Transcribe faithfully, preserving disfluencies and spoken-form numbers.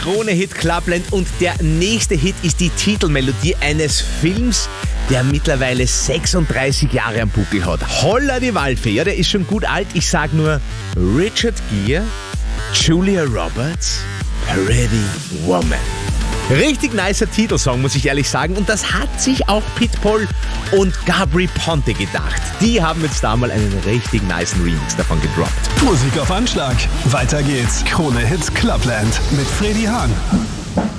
Krone Hit Clubland und der nächste Hit ist die Titelmelodie eines Films, der mittlerweile sechsunddreißig Jahre am Buckel hat. Holla die Waldfee, ja, der ist schon gut alt. Ich sag nur Richard Gere, Julia Roberts, Pretty Woman. Richtig nicer Titelsong, muss ich ehrlich sagen. Und das hat sich auch Pitbull und Gabri Ponte gedacht. Die haben jetzt da mal einen richtig nicen Remix davon gedroppt. Musik auf Anschlag. Weiter geht's. Krone Hit Clubland mit Freddy Hahn.